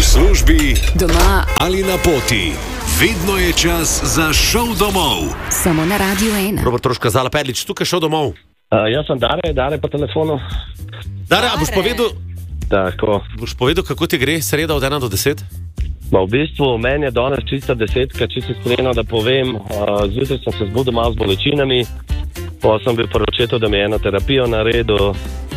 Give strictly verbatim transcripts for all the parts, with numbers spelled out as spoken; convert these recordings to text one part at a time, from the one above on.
službi, doma ali na poti. Vedno je čas za šov domov. Samo na Radiu ena. Robert Troška, Zala Perlič, tukaj šel domov. Uh, jaz sem Dare, Dare po telefonu. Dare, a boš povedal, Tako. boš povedal, kako ti gre sreda od ena do deset? Ma v bistvu meni je danes čista desetka, čisto iskreno, da povem. Uh, zjutraj sem se zbudil malo z bolečinami, pa sem bil poročeto, da mi je eno terapijo naredil.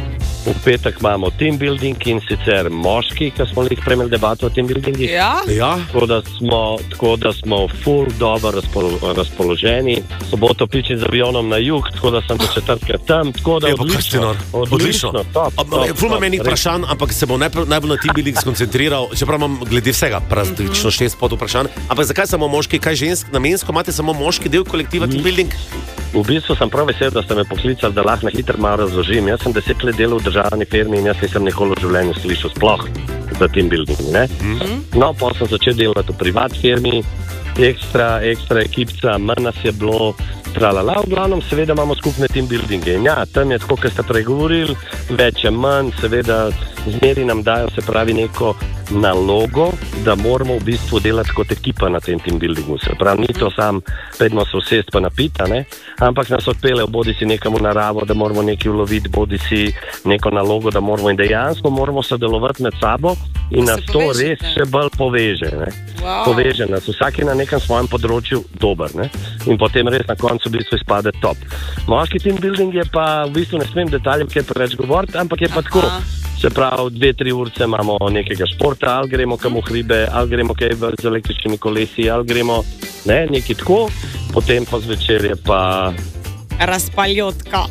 V petek imamo team building in sicer moški, ki smo jih premeli debato o team buildingu. Ja? Ja. Tako da smo, tako da smo full dobro razpolo, razpoloženi. Soboto pičim z avionom na jug, tako da sem do četrtka tam. Tako da Je pa odlično. Odlično. Top, top, Ful imam top, enih res. vprašanj, ampak se bom najprej, najbolj na team building skoncentriral, čeprav imam glede vsega praktično šest pod vprašanj. Ampak zakaj samo moški, kaj žensk, namensko imate samo moški del kolektiva team building? V bistvu sem prav vesel, da ste me poklicali, da lahko na hitro malo razložim. Jaz sem deset let delal v državni firmi in jaz nisem nikoli v življenju slišal sploh za team building. Ne? Mm-hmm. No, pa sem začel delati v privat firmi, ekstra, ekstra ekipca, manj nas je bilo, tralala. V glavnem, seveda imamo skupne team buildinge. In ja, tam je tako, kot ste prej govorili, več je manj, seveda zmeri nam dajo, se pravi, neko nalogo, da moramo v bistvu delati kot ekipa na tem team buildingu. Se pravi, ni to sam, pedmo se vsest pa napita, ne? Ampak nas odpeljejo bodi si nekam v naravo, da moramo nekaj uloviti, bodi si neko nalogo, da moramo in dejansko moramo sodelovati med sabo in Da nas se to povežete. res še bolj poveže. Ne? Wow. Poveže nas, vsak je na nekem svojem področju dober, ne? In potem res na koncu v bistvu izpade top. Moški team building je pa, v bistvu ne smem detaljem kaj preveč govoriti, ampak je pa Aha. tako. Se pravi, dve, tri urce imamo nekega športa, ali gremo kam v hribe, ali gremo kaj v- z električnimi kolesi, ali gremo ne, nekaj tako, potem pa zvečer je pa, Razpaljotka.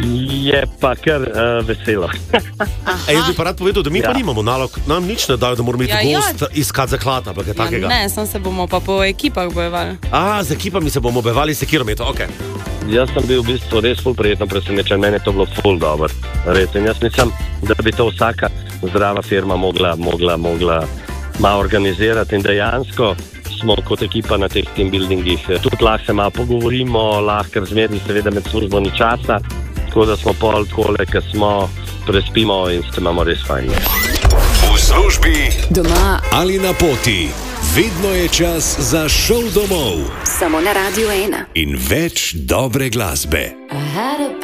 je pa kar uh, veselo. A jaz bi pa rad povedal, da mi ja. pa Ja. nimamo nalog, nam nič ne dajo, da moramo iti Ja, ja, ja. gost iskati zaklad, ampak je takega. Ne, sem se bomo pa po ekipah bojevali. A, z ekipami se bomo bevali s kilometrom, ok. Jaz sem bil v bistvu res ful prijetno presenečen, meni je to bilo ful dobro. Res, in jaz mislim, da bi to vsaka zdrava firma mogla, mogla, mogla malo organizirati in dejansko smo kot ekipa na teh team buildingih. Tudi lahko se malo pogovorimo, lahko razmerni seveda med službo ni časa, tako da smo pol takole, ko smo, prespimo in se imamo res fajn. V službi, Doma ali na poti. Vedno je čas za šov domov samo na Radiu ena. in več dobre glasbe. I had a